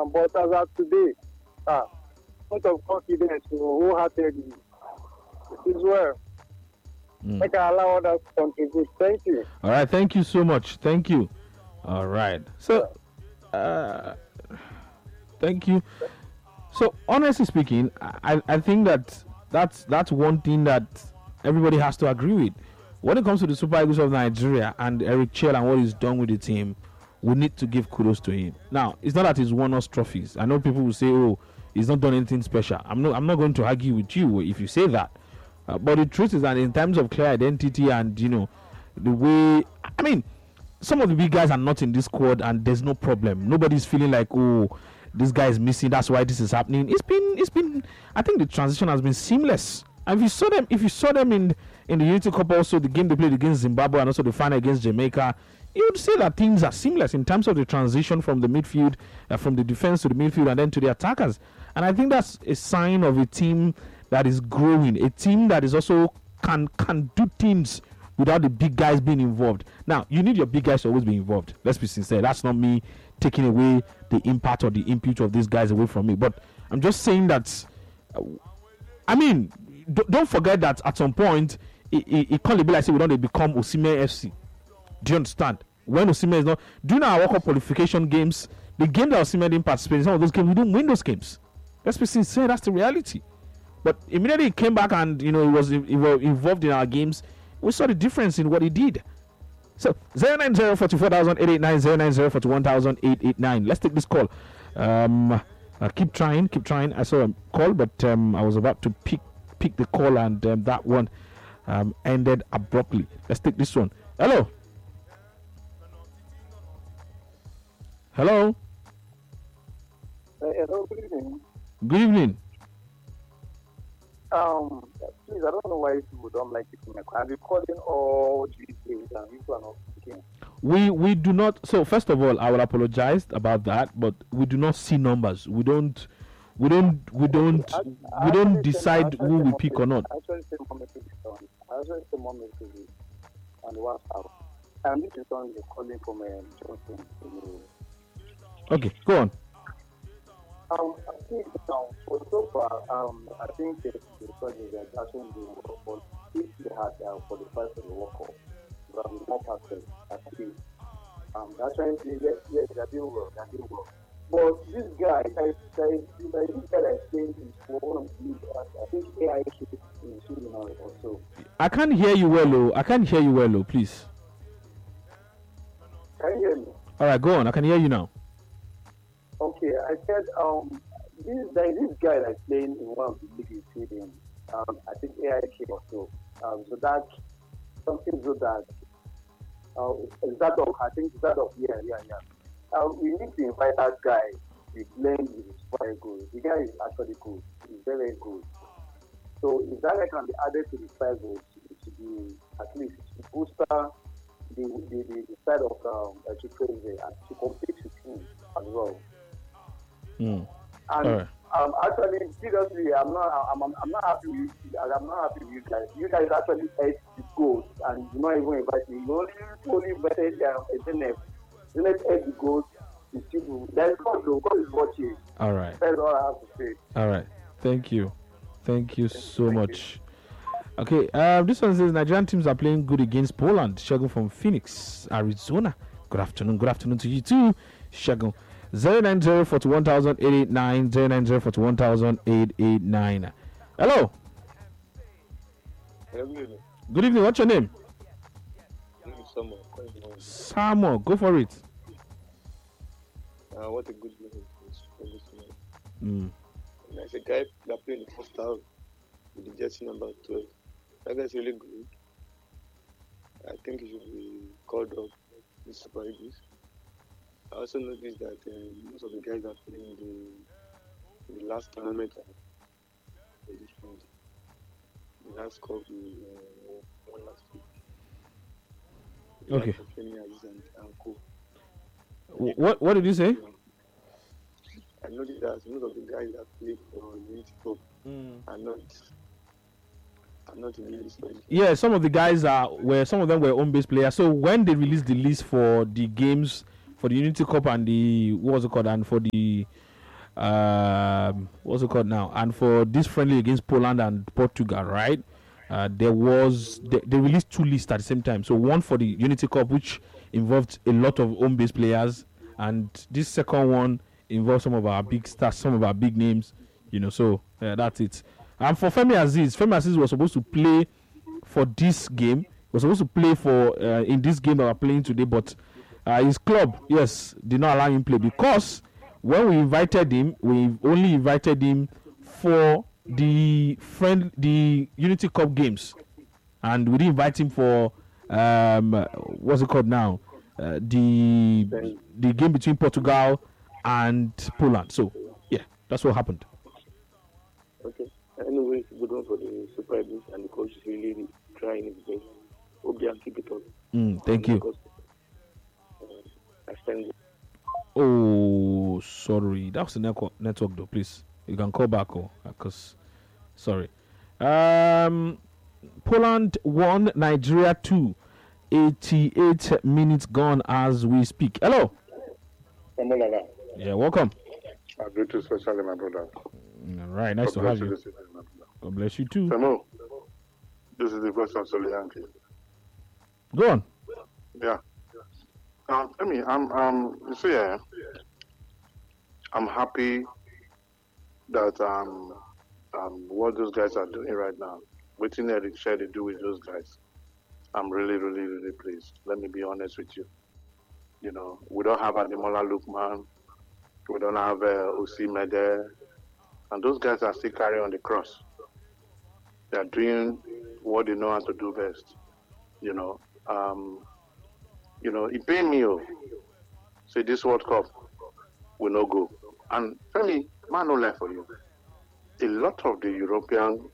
But as of today, out of confidence, wholeheartedly, it is well. I can allow others to contribute. Thank you. All right, thank you so much. Thank you. All right. So, thank you. So, honestly speaking, I think that's one thing that everybody has to agree with. When it comes to the Super Eagles of Nigeria and Eric Chell and what he's done with the team, we need to give kudos to him. Now, it's not that he's won us trophies. I know people will say, "Oh, he's not done anything special." I'm not going to argue with you if you say that. But the truth is that in terms of clear identity and the way, I mean, some of the big guys are not in this squad and there's no problem. Nobody's feeling like, oh, this guy is missing, that's why this is happening. It's been I think the transition has been seamless. And if you saw them in the Unity Cup, also the game they played against Zimbabwe and also the final against Jamaica, you would say that things are seamless in terms of the transition from the midfield, from the defense to the midfield and then to the attackers. And I think that's a sign of a team that is growing, a team that is also can do things without the big guys being involved. Now, you need your big guys to always be involved. Let's be sincere. That's not me taking away the impact or the input of these guys away from me. But I'm just saying that, I mean, don't forget that at some point, it can't be like say we don't become Osimhen FC. Do you understand? When Osimhen is not during our World Cup qualification games, the game that Osimhen didn't participate in, some of those games we didn't win those games. Let's be sincere, that's the reality. But immediately he came back and he was involved in our games. We saw the difference in what he did. So 090-44,889, Let's take this call. Keep trying. I saw a call, but I was about to pick the call and that one ended abruptly. Let's take this one. Hello. Hello, good evening. Good evening. Please, I don't know why people don't like it. I'm recording all these things and people are not speaking. We do not. So first of all, I will apologize about that, but we do not see numbers. We don't decide who we pick or not. I actually send more messages on WhatsApp. And this is on the calling from Johnson. Okay, go on. I think for so far, I think the project that actually do but if they had qualified for the World Cup, but more perfect, I think actually yes, they're doing well. But this guy, this guy that saying is for one of the I think AI is shooting out also. I can't hear you well, please. Can you hear me? All right, go on. I can hear you now. Okay, I said this guy that's playing in one of the leagues in Sweden, I think AIK or so. So that's something so that we need to invite that guy to blend with his very good. The guy is actually good. He's very, very good. So if that guy can be added to the 5 goals, it should be at least to boost the side of Chukwueze and to compete with him as well. And right. Actually, seriously, I'm not happy with you guys. You guys actually ate the goals and you not even invite me. You only invited Zenef. Zenef ate the goals. There's God is watching. All right. That's all I have to say. All right. Thank you so much. Okay, this one says Nigerian teams are playing good against Poland. Shagun from Phoenix, Arizona. Good afternoon to you too, Shagun. 090-41,889, 090-41,889. Hello. Good evening. What's your name? Samuel. Go for it. What a good game There's a guy that played in the first half with the jersey number 12. That guy's really good. I think he should be called up in Super Eagles. I also noticed that most of the guys that played in the last tournament at this point, the last cup we won last week. Okay. What did you say? I noticed that most of the guys that play for Unity Cup are not in the list. Yeah, some of the guys some of them were home-based players. So when they released the list for the games for the Unity Cup and the and for the what's it called now? And for this friendly against Poland and Portugal, right? They released 2 lists at the same time. So one for the Unity Cup, which involved a lot of home-based players, and this second one involved some of our big stars, some of our big names. So that's it. And for Femi Aziz was supposed to play for this game. He was supposed to play for in this game that we're playing today, but his club, did not allow him play because when we invited him, we only invited him for the Unity Cup games, and we didn't invite him for what's it called now? The game between Portugal and Poland. So that's what happened. Okay. Anyway, good one for the Super Eagles, and the coach is really trying his best. Hope they keep it up. Thank you. Because, oh, sorry. That was the network though. Please, you can call back because sorry. Poland 1, Nigeria 2. 88 minutes gone as we speak. Hello. Yeah, welcome. I greet you especially, my brother. All right, nice to have you. God bless you too. Samo, this is the voice of Solianki. Go on. Yeah. I'm happy that what those guys are doing right now, waiting Eric Shea to do with those guys. I'm really, really, really pleased. Let me be honest with you. We don't have Ademola Lookman. We don't have Osimhen there. And those guys are still carrying on the cross. They are doing what they know how to do best. It paid me. Say this World Cup will not go. And tell me, man, no lie for you. A lot of the European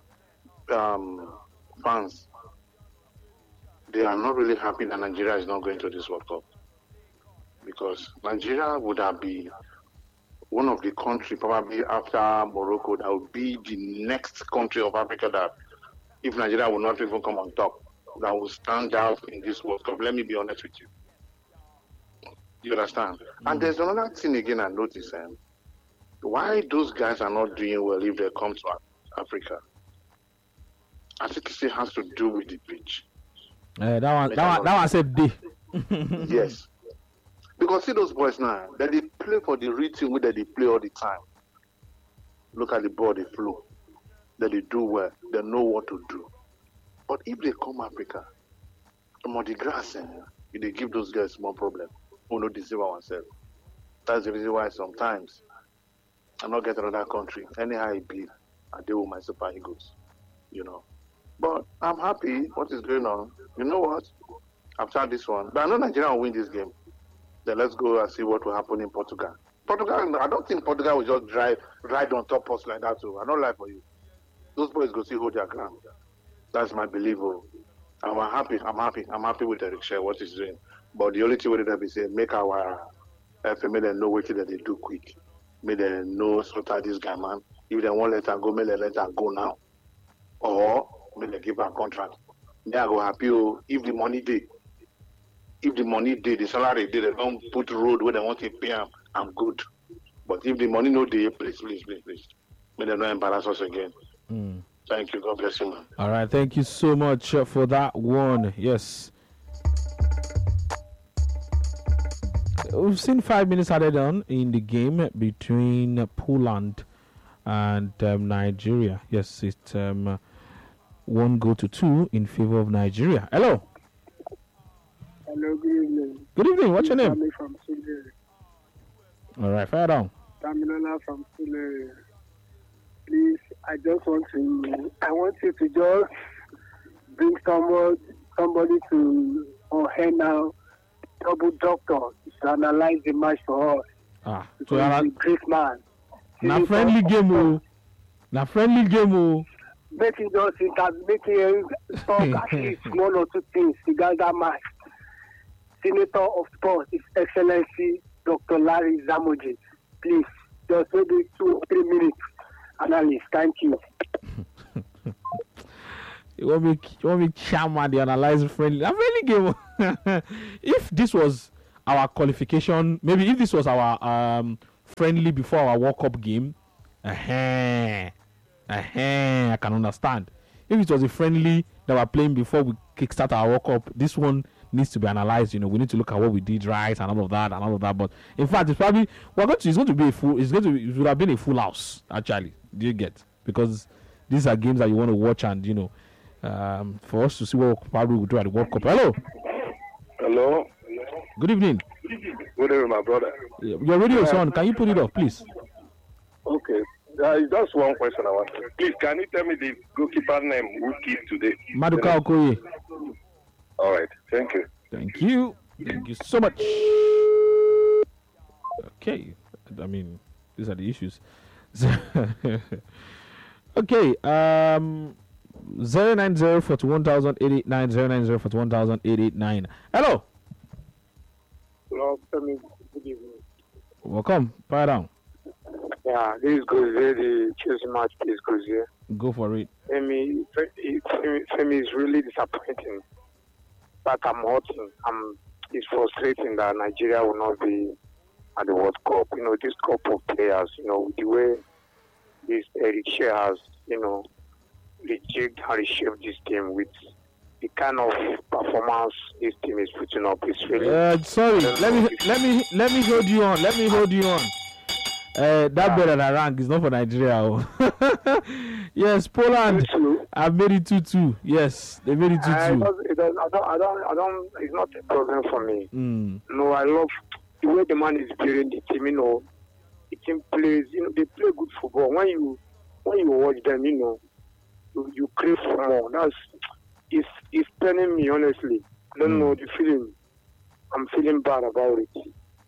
fans, they are not really happy that Nigeria is not going to this World Cup. Because Nigeria would have been one of the countries, probably after Morocco, that would be the next country of Africa that, if Nigeria would not even come on top, that will stand out in this World Cup. Let me be honest with you. You understand? And there's another thing again I noticed, why those guys are not doing well if they come to Africa. I think it still has to do with the pitch. That one said D. Yes. Because see those boys now, that they play for the real team that they play all the time. Look at the ball, they flow. That they do well. They know what to do. But if they come Africa, on the grass, they give those guys more problem. We not deceive ourselves. That's the reason why sometimes I'm not getting another country. Anyhow it be, I deal with my Super Eagles. But I'm happy what is going on. You know what? After this one, but I know Nigeria will win this game. Then let's go and see what will happen in Portugal. I don't think Portugal will just ride on top of us like that too. I don't lie for you. Those boys go see hold their ground. That's my belief. I'm happy with Eric Shea, what he's doing. But the only thing we need to say, make our family know what they do quick. Make them know sort of this guy, man. If they want let her go, make them let her go now. Or may they give her a contract. They are go happy if the money did. If the money did, the salary did, they don't put road where they want to pay them, I'm good. But if the money no day, please. May they not embarrass us again. Thank you. God bless you, man. All right. Thank you so much for that one. Yes. We've seen 5 minutes added on in the game between Poland and Nigeria. Yes, it's 1-2 in favor of Nigeria. Hello. Hello, good evening. Good evening. What's your name? Tammy from Sule. All right, fire down. Tamilana from Sule. Please, I want you to just bring somebody to our now, double doctor, to analyze the match for us. So he's a great man. Na friendly game, Make him just make him talk at least one or two things regarding that match. Senator of Sports, His Excellency Dr. Larry Zamoji. Please, just maybe 2 or 3 minutes. Analyst, thank you. You want me chairman the analyze friendly game. If this was our qualification, maybe if this was our friendly before our World Cup game, I can understand. If it was a friendly that we're playing before we kickstart our World Cup, this one needs to be analyzed. We need to look at what we did right and all of that. But in fact, it's going to be it would have been a full house actually. Do you get? Because these are games that you want to watch, and for us to see what probably we'll do at the World Cup. Hello. Good evening. Good evening, my brother. Your radio is on. Can you put it off, please? Okay. There is just one question I want. Please, can you tell me the goalkeeper name who kicked today? Maduka Okoye. All right. Thank you. Thank you. Thank you so much. Okay. I mean, these are the issues. Okay. 090 41889 090 41889. Hello. Hello, good evening. Welcome. Fire down. Yeah, this is Gozie, the Chelsea match, please, Gozie. Go for it. Femi is really disappointing. But I'm hurting. It's frustrating that Nigeria will not be at the World Cup. This group of players, the way this Eric Shea has, rejigged and reshaped this team with the kind of performance this team is putting up. It's really sorry. Let me hold you on. That better than rank is not for Nigeria. Yes, Poland have made it 2-2. Yes, they made it 2-2. I don't. It's not a problem for me. No, I love the way the man is building the team. The team plays. They play good football. When you watch them, you crave for more. It's paining me, honestly. I don't know the feeling. I'm feeling bad about it.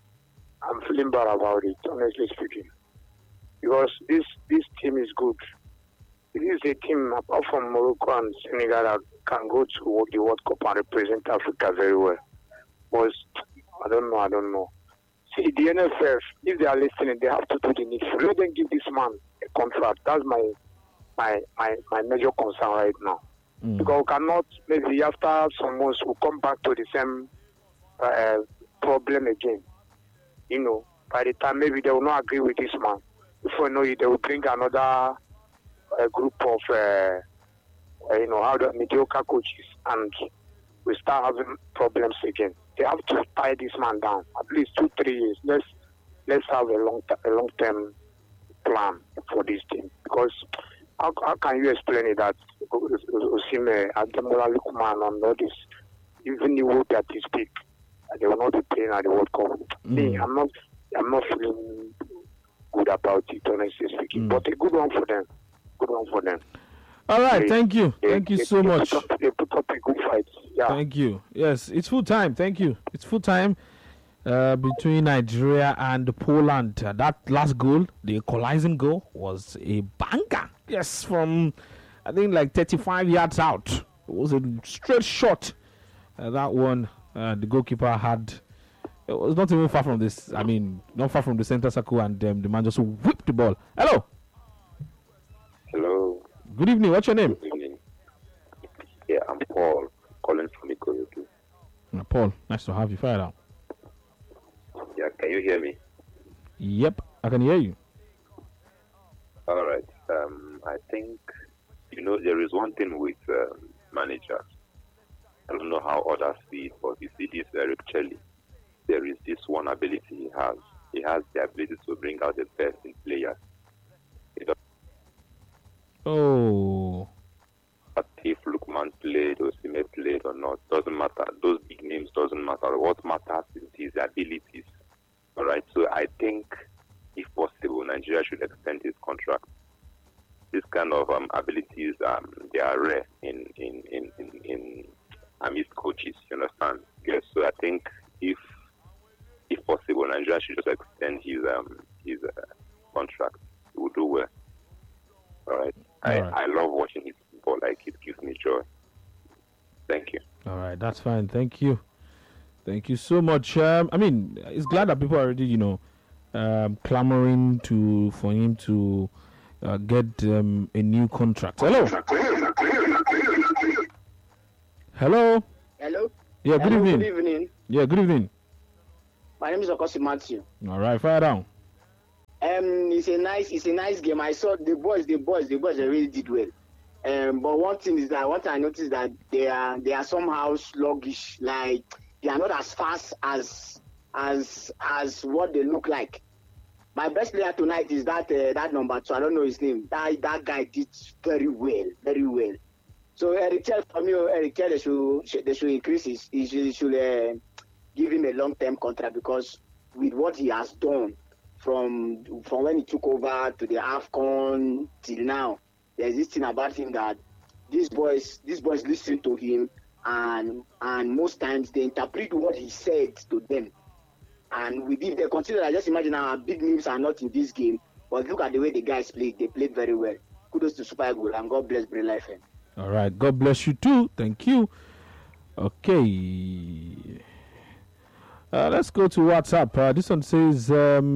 Honestly speaking. Because this team is good. It is a team, apart from Morocco and Senegal, that can go to the World Cup and represent Africa very well. But I don't know. See, the NFF, if they are listening, they have to do the needful. Let them give this man a contract. That's my major concern right now. Because we cannot, maybe after some months, we'll come back to the same problem again. By the time maybe they will not agree with this man. Before you know it, they will bring another group of, mediocre coaches, and we start having problems again. They have to tie this man down at least 2-3 years. Let's have a long-term plan for this team. Because how can you explain it that Osimhen, Ademola Lookman, and all this, even the way that they speak, they will not be playing at the World Cup. Me, I'm not feeling good about it, honestly speaking. But a good one for them. All right, thank you. Thank you so much. They put up a good fight. Yeah. Thank you. Yes, it's full time. Thank you. It's full time between Nigeria and Poland. That last goal, the equalizing goal, was a banger. Yes, from I think like 35 yards out. It was a straight shot. That one, the goalkeeper had. It was not even far from this. I mean, not far from the center circle, and the man just whipped the ball. Hello. Hello. Good evening. What's your name? Good evening. Yeah, I'm Paul, calling from Ikorodu. Paul, nice to have you. Fire out. Yeah, can you hear me? Yep, I can hear you. All right. I think, there is one thing with managers. I don't know how others see it, but you see this Eric Chelle. There is this one ability he has. He has the ability to bring out the best in players. If Lookman played or Osimhen played or not, doesn't matter. Those big names doesn't matter. What matters is his abilities. All right. So I think, if possible, Nigeria should extend his contract. This kind of abilities, they are rare in amidst coaches. You understand? Yes. So I think if possible, Nigeria should just extend his contract. He will do well. All right. I love watching his football. Like, it gives me joy. Thank you. All right, that's fine. Thank you. Thank you so much. I mean, it's glad that people are already, clamoring for him to get a new contract. Hello. Hello. Hello. Yeah. Good evening. Good evening. Yeah. Good evening. My name is Okosi Matthew. All right. Fire down. It's a nice game. I saw the boys really did well. But one thing I noticed that they are somehow sluggish. Like they are not as fast as what they look like. My best player tonight is that number 2. I don't know his name. That guy did very well, very well. So Eric Chell, for me, they should increase they should give him a long-term contract, because with what he has done from when he took over to the AFCON till now, there's this thing about him that these boys listen to him, and most times they interpret what he said to them. And if they consider that, just imagine our big names are not in this game, but look at the way the guys played. They played very well. Kudos to Super Eagles, and God bless Bray Life. All right, God bless you too. Thank you. Okay. Let's go to WhatsApp. This one says,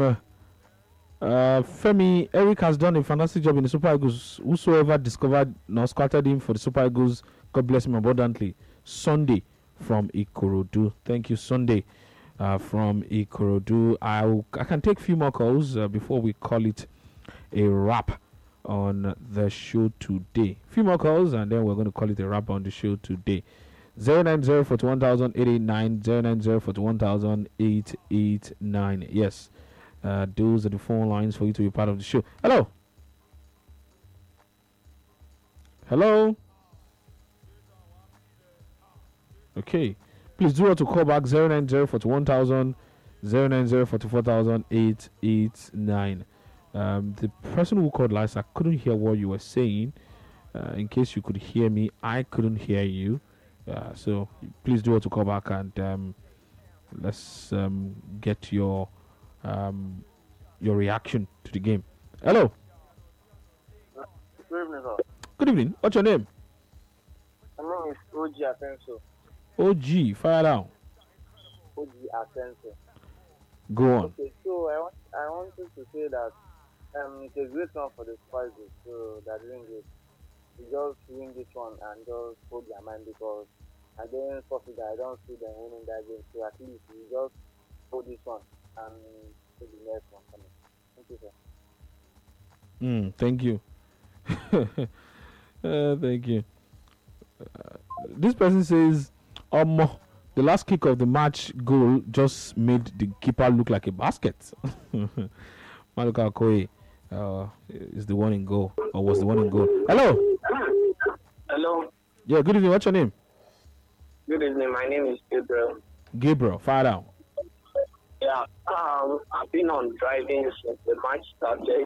Femi, Eric has done a fantastic job in the Super Eagles. Whosoever discovered nor scouted him for the Super Eagles, God bless him abundantly. Sunday from Ikorodu. Thank you, Sunday from Ikorodu. I can take a few more calls before we call it a wrap on the show today. Few more calls, and then we're going to call it a wrap on the show today. 090 41889, 090 41889. Yes, those are the phone lines for you to be part of the show. Hello. Okay, please do want to call back 090 41000, 090 44889. The person who called last, I couldn't hear what you were saying. In case you could hear me, I couldn't hear you. So please do want to call back, and let's get your reaction to the game. Hello. Good evening, sir. Good evening. What's your name? My name is OG Asenso. OG, fire down. OG Asenso. Go on. Okay, so I wanted to say that it's a great one for the Super Eagles, so that doing it. You just win this one and just hold your mind, because against Portugal, I don't see them winning that game. So at least you just hold this one and take the next one coming. Thank you, sir. Thank you. Thank you. This person says, the last kick of the match goal just made the keeper look like a basket. Maduka Okoye is the one in goal, or was the one in goal. Hello. Hello. Yeah, good evening. What's your name? Good evening. My name is Gabriel. Gabriel, fire down. Yeah, I've been on driving since the match started.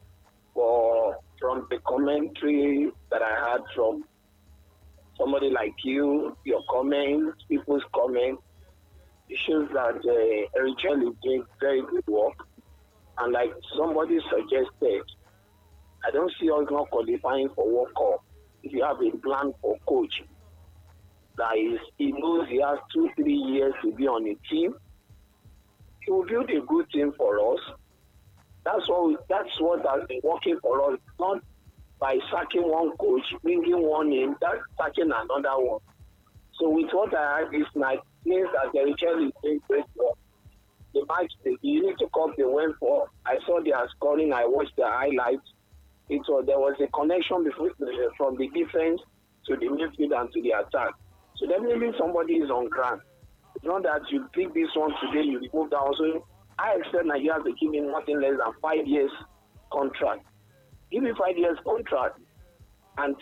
But from the commentary that I had from somebody like you, your comments, people's comments, it shows that Eric Chell is doing very good work. And like somebody suggested, I don't see us not qualifying for World Cup. If you have a plan for coach, that is, he knows he has 2-3 years to be on a team, he will build a good team for us. That's what has been working for us, not by sacking one coach, bringing one in, that's sacking another one. So with what I heard this night, means that Eric Chell is doing great work. The match, the Unity Cup they went for, I saw their scoring, I watched the highlights. There was a connection from the defense to the midfield and to the attack. So definitely somebody is on ground. It's not that you pick this one today, you remove that one. So I expect Nigeria to give him nothing less than 5 years contract. Give him 5 years contract, and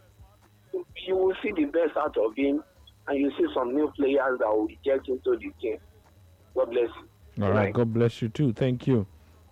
you will see the best out of him, and you see some new players that will get into the team. God bless you. All right, God bless you too. Thank you.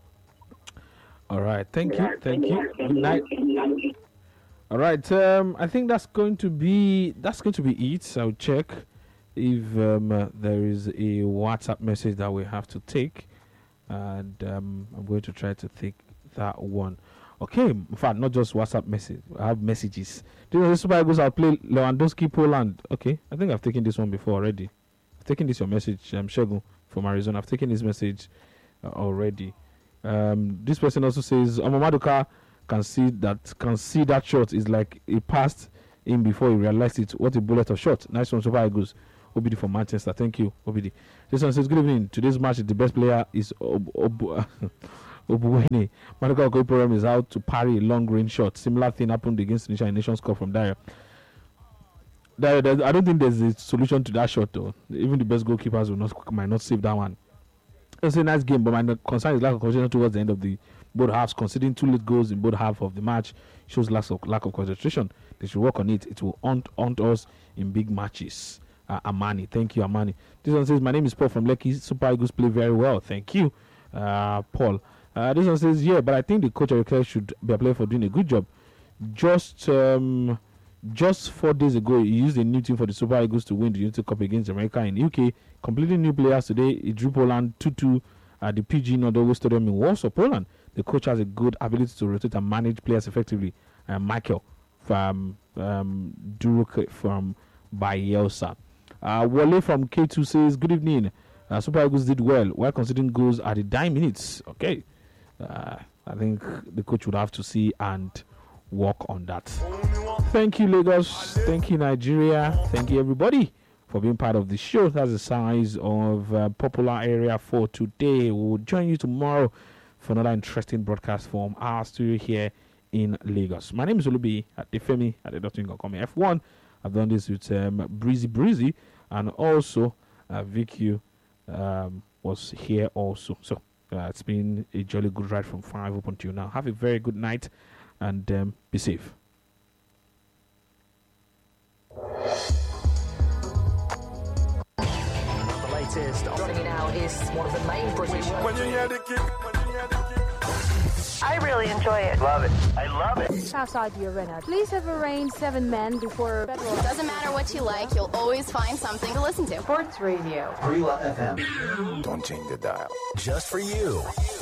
All right, thank you. Good night. All right, I think that's going to be it. I'll check if there is a WhatsApp message that we have to take, and I'm going to try to take that one. Okay, in fact, not just WhatsApp message. I have messages. The Super Eagles, I'll play Lewandowski, Poland. Okay, I think I've taken this one before already. I've taken this your message, Shegun from Arizona. I've taken this message already. This person also says Maduka can see that shot is like a pass in before he realized it. What a bullet of shot. Nice one, Super Eagles. Obidi from Manchester. Thank you, Obidi. This one says, good evening. Today's match, the best player is Obuwene. Maduka Okoye is out to parry a long range shot. Similar thing happened against Tunisia in Nations Cup from Dyer. I don't think there's a solution to that shot though. Even the best goalkeepers might not save that one. It's a nice game, but my concern is lack of concentration towards the end of the both halves. Considering 2 late goals in both halves of the match shows lack of concentration. They should work on it. It will haunt us in big matches. Amani, thank you, Amani. This one says, my name is Paul from Lekki. Super Eagles play very well. Thank you, Paul. This one says, yeah, but I think the coach should be applauded for doing a good job. Just 4 days ago, he used a new team for the Super Eagles to win the Unity Cup against America in UK. Completely new players today. He drew Poland 2-2 at the PG Nodowo Stadium in Warsaw, Poland. The coach has a good ability to rotate and manage players effectively. Michael from Duruk from Bielsa. Wale from K2 says, good evening. Super Eagles did well while considering goals at the dying minutes. Okay. I think the coach would have to see and work on that. Thank you, Lagos. Thank you, Nigeria. Thank you, everybody, for being part of the show. That's the size of Popular Area for today. We will join you tomorrow for another interesting broadcast from our studio here in Lagos. My name is Olubi at Defemi at the.com F1. I've done this with Breezy, and also VQ was here also. So it's been a jolly good ride from 5 up until now. Have a very good night and be safe. The latest joining me now is one of the main British. When you hear the kick, I really enjoy it. Love it. I love it. Southside the arena. Police have arraigned 7 men before federal. Doesn't matter what you like, you'll always find something to listen to. Sports Radio. Rila FM. Don't change the dial. Just for you.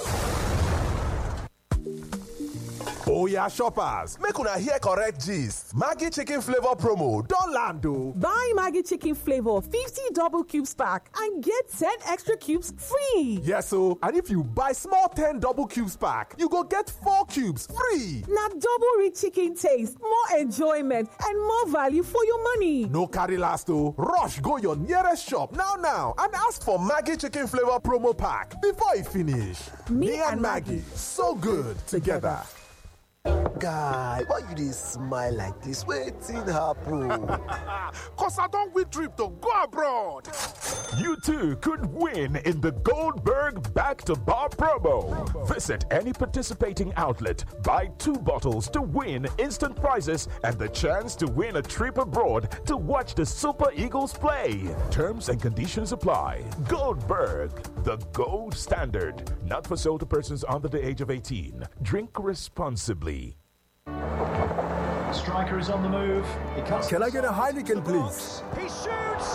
Oh yeah, shoppers, make una hear correct gist. Maggi chicken flavor promo don land o. Buy Maggi chicken flavor 50 double cubes pack and get 10 extra cubes free. Yes o, and if you buy small 10 double cubes pack, you go get 4 cubes free. Na double rich chicken taste, more enjoyment and more value for your money. No carry last o. Rush go your nearest shop now and ask for Maggi chicken flavor promo pack before e finish. Me and Maggi, so good together. Guy, why you dey smile like this? Wetin happen? Cause I don't win trip to go abroad. You too could win in the Goldberg Back-to-Bar promo. Visit any participating outlet, buy 2 bottles to win instant prizes and the chance to win a trip abroad to watch the Super Eagles play. Terms and conditions apply. Goldberg, the gold standard. Not for sale to persons under the age of 18. Drink responsibly. Striker is on the move. Can I get a Heineken, please? He shoots!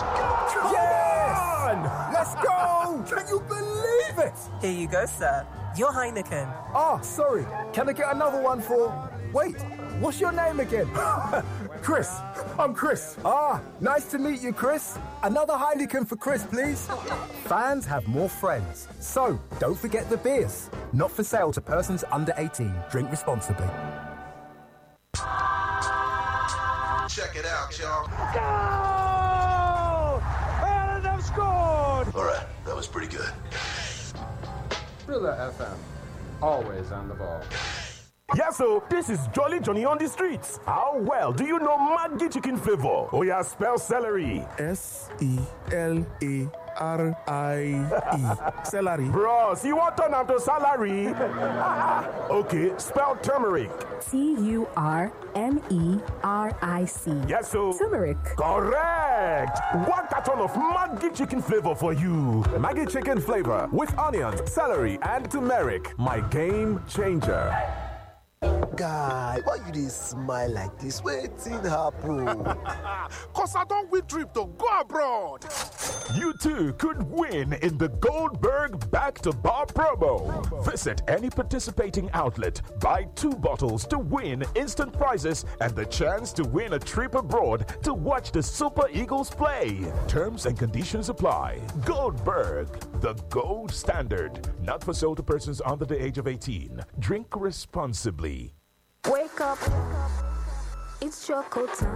Yes! Let's go! Can you believe it? Here you go, sir. Your Heineken. Ah, sorry. Can I get another one for... Wait, what's your name again? Chris. I'm Chris. Ah, nice to meet you, Chris. Another Heineken for Chris, please. Fans have more friends. So, don't forget the beers. Not for sale to persons under 18. Drink responsibly. Check it out, y'all. Goal! And they've scored! All right, that was pretty good. Rila FM, always on the ball. Yes, so this is Jolly Johnny on the streets. How well do you know Maggi chicken flavor? Oh yeah, spell celery. S-E-L-A-R-I-E. Celery. Bros, you want to turn out to salary? Okay, spell turmeric. T-U-R-M-E-R-I-C. Yes, so. Turmeric. Correct. 1 carton of Maggi chicken flavor for you. Maggi chicken flavor with onions, celery, and turmeric. My game changer. Guy, why you dey smile like this? Wetin happen? Cause I don't win trip to go abroad. You too could win in the Goldberg Back-to-Bar promo. Visit any participating outlet, buy 2 bottles to win instant prizes and the chance to win a trip abroad to watch the Super Eagles play. Terms and conditions apply. Goldberg, the gold standard. Not for sale to persons under the age of 18. Drink responsibly. Wake up. It's choco time.